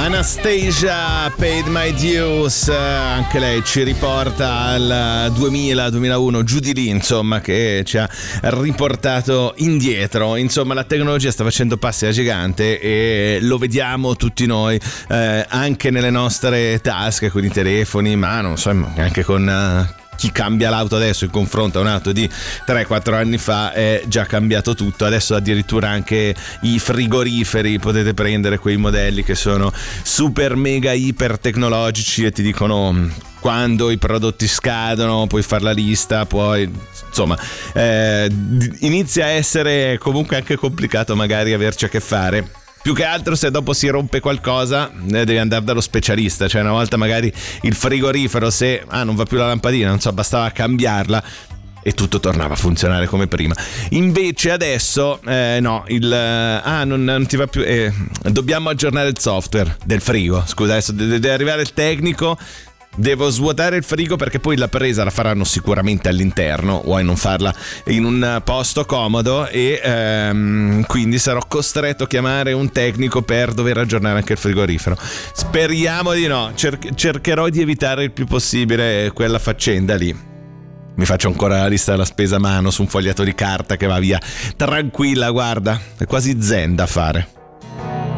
Anastasia, Paid My Dues, anche lei ci riporta al 2000-2001, giù di lì, insomma, che ci ha riportato indietro. Insomma, la tecnologia sta facendo passi da gigante e lo vediamo tutti noi, anche nelle nostre tasche, con i telefoni in mano, insomma, anche con chi cambia l'auto adesso in confronto a un'auto di 3-4 anni fa è già cambiato tutto. Adesso addirittura anche i frigoriferi, potete prendere quei modelli che sono super mega iper tecnologici e ti dicono quando i prodotti scadono, puoi fare la lista, poi insomma inizia a essere comunque anche complicato magari averci a che fare. Più che altro se dopo si rompe qualcosa devi andare dallo specialista, cioè una volta magari il frigorifero, se non va più la lampadina, non so, bastava cambiarla e tutto tornava a funzionare come prima. Invece adesso no, non ti va più, dobbiamo aggiornare il software del frigo. Scusa, adesso deve arrivare il tecnico, devo svuotare il frigo perché poi la presa la faranno sicuramente all'interno, vuoi non farla in un posto comodo, e quindi sarò costretto a chiamare un tecnico per dover aggiornare anche il frigorifero. Speriamo di no, cercherò di evitare il più possibile quella faccenda lì. Mi faccio ancora la lista della spesa a mano su un foglietto di carta che va via tranquilla, guarda, è quasi zen da fare.